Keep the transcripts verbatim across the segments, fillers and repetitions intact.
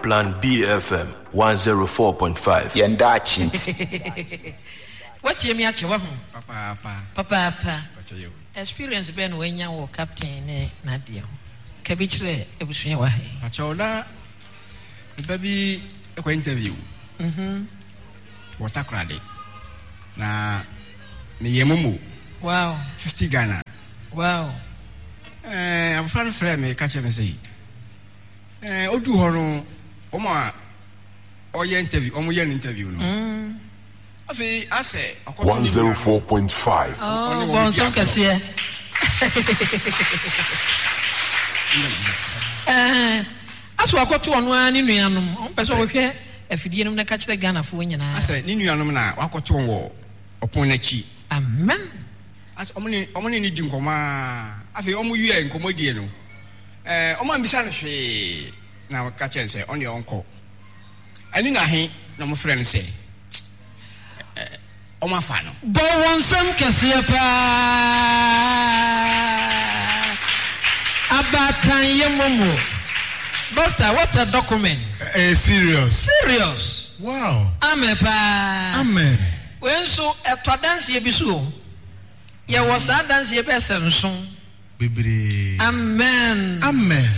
Plan B F M one oh four point five. Yendachi. What you mean? Papa, Papa, Papa, Papa. Experience Ben when you were Captain Nadia. Cabitre, it was your way. Pachola, the baby interview. Mm-hmm. What a credit. Na Niyemumu. Wow. Fifty Ghana. Wow. Eh, I'm friend friend me catch me say. Eh, Odu Hono, Oma, or your interview, or your interview. No. I say, I say, one oh four point five. Oh, bon sang cassier. Eh, as we got to one in Nuanum, on person here, if you didn't catch the Ghana for when I say, Ninuanum now, I got to one war upon a cheek. Amen. As only only need to come. I feel almost you and Comodiano. Eh, Oman Bisan, now catch and say, on your uncle. And in a hint, no more friends say. Oma fano. Bo won some cassier pa. Abatan yemomo. Doctor, what a document. Eh, serious. Serious. Wow. Amen pa. Amen. When so a to dance ye bisu. Ye was a dance ye person soon. Bibri. Amen. Amen.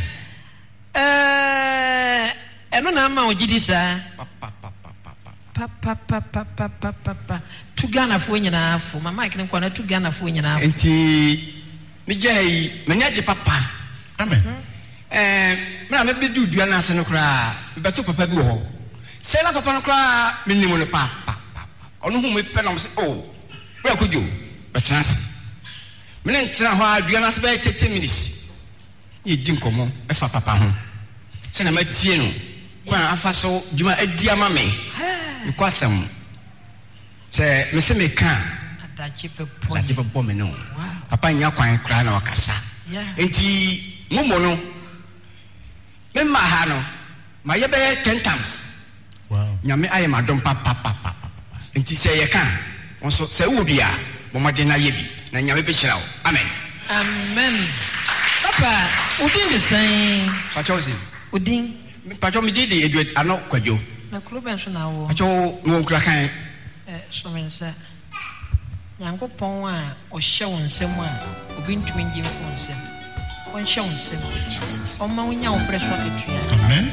Eh, eno na ma ojidisa. Papa papa papa papa to Ghana for nyina afo mama ikene kwa na to Ghana for nyina afo enti me jai me nyaje papa. Amen. Eh, me na me be du dua na ase no kra be to papa bi wo ho se na papa no kra me nimu no pa pa ono hu me pe na me se oh we akojo be trans me na ntra ho adua na se be thirty minutes ye di nkomo e fa papa ho se na matie no kwa afa so djuma adi ama me Kwasam say me se me kan adachipe adachipe bo me no papa nya kwan kra na wakasa enti mumo no me ma ha no ma ye be ten times wow nya me aye ma dom papa papa enti say ye kan won so say wo bia bo ma de na ye bi na nya me be hira wo amen amen papa udin the same pacho si udin pacho me didi edu ano kwadwo na club so na wo pacho wo kra kan eh so men say Yankopon a o hye won nsem a obi ntumi ngim fo nsem won hye won nsem o ma wonya wo preso aketua amen.